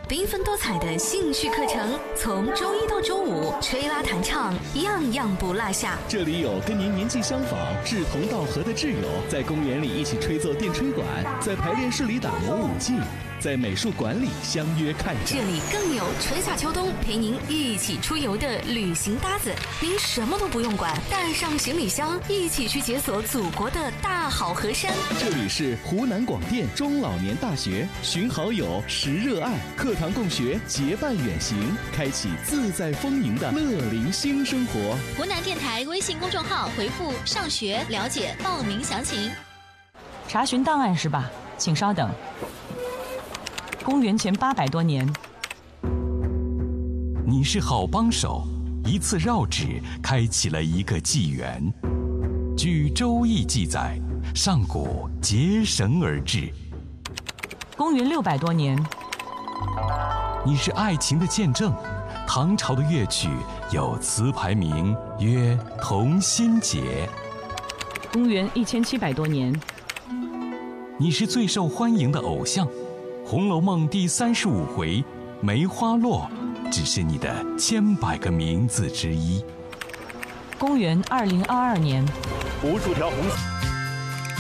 缤纷多彩的兴趣课程，从周一到周五，吹拉弹唱，样样不落下。 这里有跟您年纪相仿、志同道合的挚友，在公园里一起吹奏电吹管，在排练室里打磨舞技，在美术馆里相约看展。 这里更有春夏秋冬陪您一起出游的旅行搭子，您什么都不用管，带上行李箱，一起去解锁祖国的大好河山。 这里是湖南广电中老年大学，寻好友，识热爱，课堂共学，结伴远行，开启自在丰盈的乐龄新生活。 湖南电台微信公众号回复“上学”了解报名详情。 查询档案是吧？请稍等。公元前800多年， 你是好帮手，一次绕指开启了一个纪元。据《周易》记载，上古结绳而治。 公元600多年， 你是爱情的见证。唐朝的乐曲有词牌名曰《同心结》。 公元1700多年， 你是最受欢迎的偶像。《红楼梦》第35回梅花落只是你的千百个名字之一。 公元2022年， 无数条红